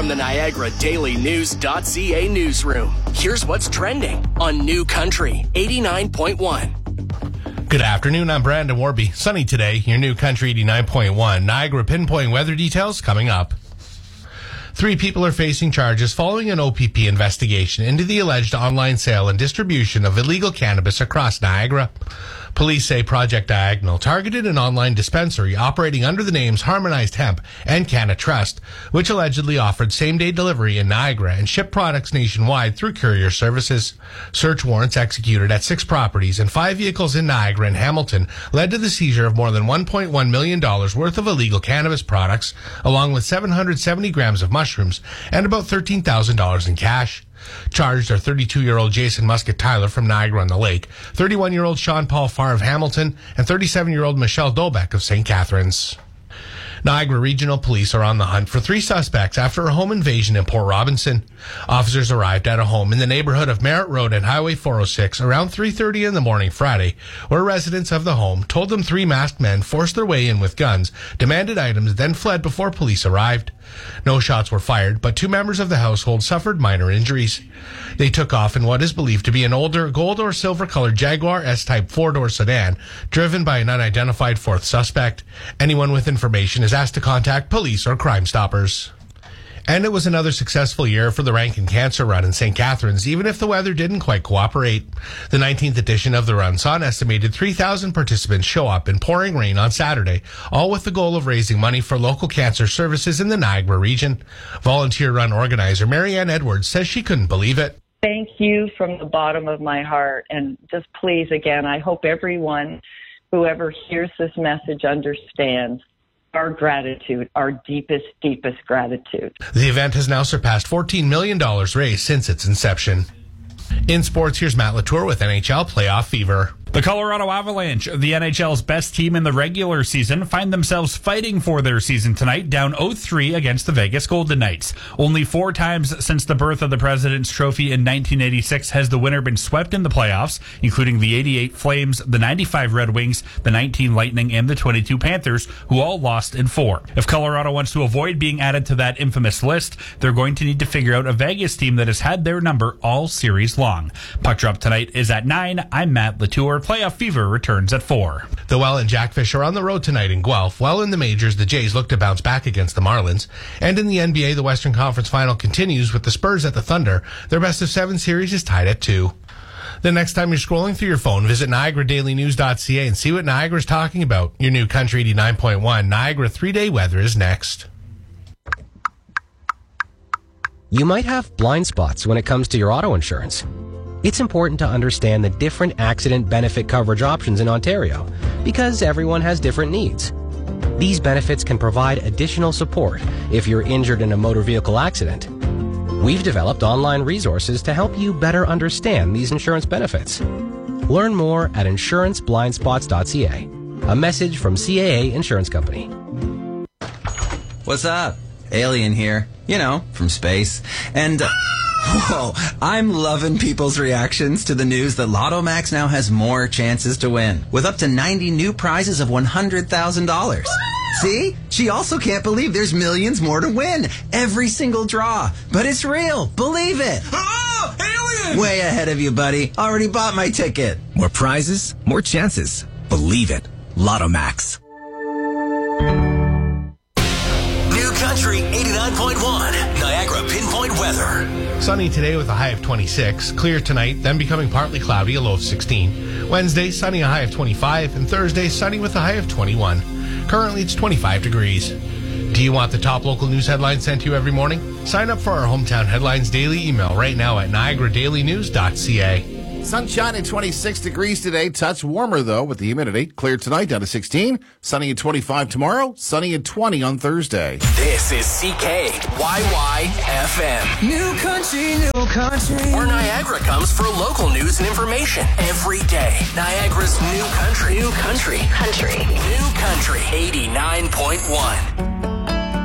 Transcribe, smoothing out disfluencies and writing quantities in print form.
From the Niagara Daily News.ca newsroom, here's what's trending on New Country 89.1. Good afternoon, I'm Brandon Warby. Sunny today, your New Country 89.1. Niagara pinpoint weather details coming up. 3 people are facing charges following an OPP investigation into the alleged online sale and distribution of illegal cannabis across Niagara. Police say Project Diagonal targeted an online dispensary operating under the names Harmonized Hemp and Canna Trust, which allegedly offered same-day delivery in Niagara and shipped products nationwide through courier services. Search warrants executed at 6 properties and 5 vehicles in Niagara and Hamilton led to the seizure of more than $1.1 million worth of illegal cannabis products, along with 770 grams of mushrooms and about $13,000 in cash. Charged are 32-year-old Jason Muscat Tyler from Niagara-on-the-Lake, 31-year-old Sean Paul Farr of Hamilton, and 37-year-old Michelle Dolbeck of St. Catharines. Niagara Regional Police are on the hunt for 3 suspects after a home invasion in Port Robinson. Officers arrived at a home in the neighborhood of Merritt Road and Highway 406 around 3:30 in the morning Friday, where residents of the home told them 3 masked men forced their way in with guns, demanded items, then fled before police arrived. No shots were fired, but 2 members of the household suffered minor injuries. They took off in what is believed to be an older gold or silver-colored Jaguar S-Type 4-door sedan, driven by an unidentified 4th suspect. Anyone with information is asked to contact police or Crime Stoppers. And it was another successful year for the Rankin Cancer Run in St. Catharines, even if the weather didn't quite cooperate. The 19th edition of the run saw an estimated 3,000 participants show up in pouring rain on Saturday, all with the goal of raising money for local cancer services in the Niagara region. Volunteer run organizer Marianne Edwards says she couldn't believe it. Thank you from the bottom of my heart. And just please, again, I hope everyone, whoever hears this message, understands our gratitude, our deepest, deepest gratitude. The event has now surpassed $14 million raised since its inception. In sports, here's Matt Latour with NHL Playoff Fever. The Colorado Avalanche, the NHL's best team in the regular season, find themselves fighting for their season tonight, down 0-3 against the Vegas Golden Knights. Only 4 times since the birth of the President's Trophy in 1986 has the winner been swept in the playoffs, including the 88 Flames, the 95 Red Wings, the 19 Lightning, and the 22 Panthers, who all lost in 4. If Colorado wants to avoid being added to that infamous list, they're going to need to figure out a Vegas team that has had their number all series long. Puck Drop tonight is at 9. I'm Matt Latour. Playoff Fever returns at 4. The Well and Jackfish are on the road tonight in Guelph, while in the majors, the Jays look to bounce back against the Marlins. And in the NBA, the Western Conference Final continues with the Spurs at the Thunder. Their best-of-7 series is tied at 2. The next time you're scrolling through your phone, visit NiagaraDailyNews.ca and see what Niagara's talking about. Your New Country 89.1 Niagara 3-day weather is next. You might have blind spots when it comes to your auto insurance. It's important to understand the different accident benefit coverage options in Ontario because everyone has different needs. These benefits can provide additional support if you're injured in a motor vehicle accident. We've developed online resources to help you better understand these insurance benefits. Learn more at insuranceblindspots.ca. A message from CAA Insurance Company. What's up? Alien here. You know, from space. And... whoa, I'm loving people's reactions to the news that Lotto Max now has more chances to win, with up to 90 new prizes of $100,000. See? She also can't believe there's millions more to win. Every single draw. But it's real. Believe it. Oh, alien! Way ahead of you, buddy. Already bought my ticket. More prizes, more chances. Believe it. Lotto Max. New Country 89.1 Niagara pinpoint weather. Sunny today with a high of 26. Clear tonight, then becoming partly cloudy, a low of 16. Wednesday, sunny, a high of 25. And Thursday, sunny with a high of 21. Currently, it's 25 degrees. Do you want the top local news headlines sent to you every morning? Sign up for our Hometown Headlines daily email right now at NiagaraDailyNews.ca. Sunshine at 26 degrees today. Touch warmer, though, with the humidity. Clear tonight, down to 16. Sunny at 25 tomorrow. Sunny at 20 on Thursday. This is CKYY-FM. New Country, New Country. Where Niagara comes for local news and information every day. Niagara's New Country. New Country. New Country 89.1.